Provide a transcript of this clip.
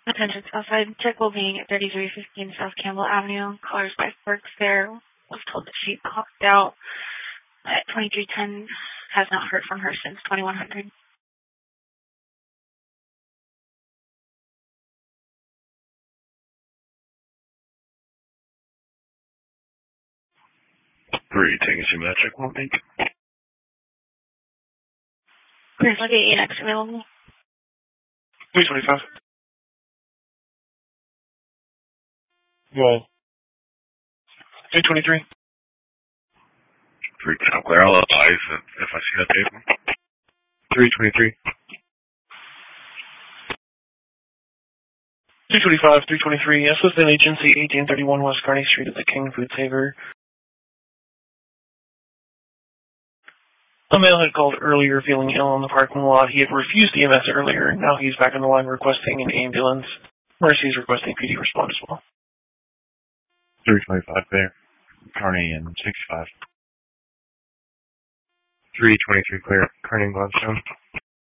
Attention Southside. Tickle being at 3315 South Campbell Avenue. Callers by Forks there. Was told that she clocked out at 2310. Has not heard from her since 2100. 3, taking some that check one week. Here's like AX available. 325. Go ahead. 323. 3, clear. I'll advise if I see that paper. 323. 225, 323. Yes, within agency 1831 West Kearny Street at the King Food Saver. A male had called earlier feeling ill in the parking lot. He had refused EMS earlier. Now he's back on the line requesting an ambulance. Mercy is requesting PD respond as well. 325 there. Kearny and 65. 323 clear. Kearny and Gladstone.